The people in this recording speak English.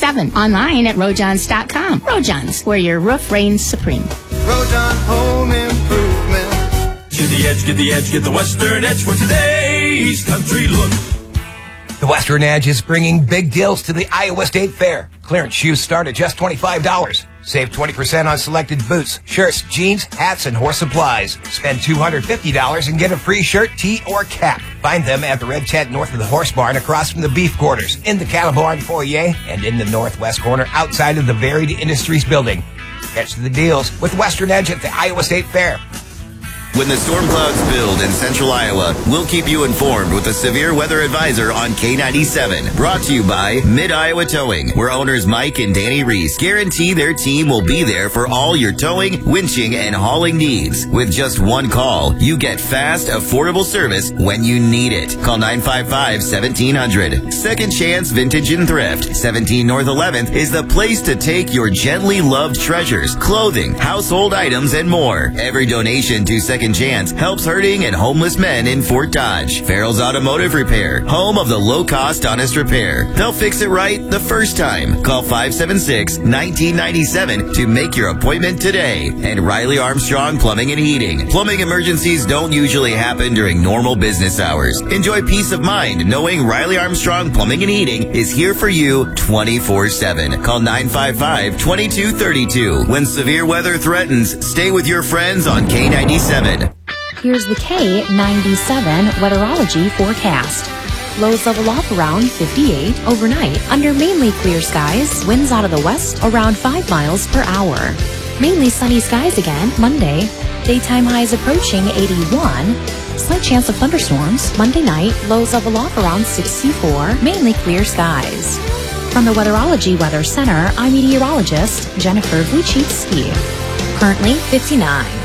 888-888-5757. Online at Rojons.com. Rojons, where your roof reigns supreme. Rojon Home Improvement. Get the edge, get the edge, get the Western Edge for today's country look. The Western Edge is bringing big deals to the Iowa State Fair. Clearance shoes start at just $25. Save 20% on selected boots, shirts, jeans, hats, and horse supplies. Spend $250 and get a free shirt, tee, or cap. Find them at the Red Tent north of the Horse Barn across from the Beef Quarters, in the Cattle Barn foyer, and in the northwest corner outside of the Varied Industries building. Catch the deals with Western Edge at the Iowa State Fair. When the storm clouds build in central Iowa, we'll keep you informed with a severe weather advisor on K97. Brought to you by Mid-Iowa Towing, where owners Mike and Danny Reese guarantee their team will be there for all your towing, winching, and hauling needs. With just one call, you get fast, affordable service when you need it. Call 955-1700. Second Chance Vintage and Thrift, 17 North 11th, is the place to take your gently loved treasures, clothing, household items, and more. Every donation to Second Chance helps hurting and homeless men in Fort Dodge. Farrell's Automotive Repair, home of the low-cost honest repair. They'll fix it right the first time. Call 576-1997 to make your appointment today. And Riley Armstrong Plumbing and Heating. Plumbing emergencies don't usually happen during normal business hours. Enjoy peace of mind knowing Riley Armstrong Plumbing and Heating is here for you 24/7. Call 955-2232. When severe weather threatens, stay with your friends on K97. Here's the K97 weatherology forecast. Lows level off around 58 overnight under mainly clear skies. Winds out of the west around 5 miles per hour. Mainly sunny skies again Monday. Daytime highs approaching 81. Slight chance of thunderstorms Monday night. Lows level off around 64. Mainly clear skies. From the Weatherology Weather Center, I'm meteorologist Jennifer Vuchitsky. Currently 59.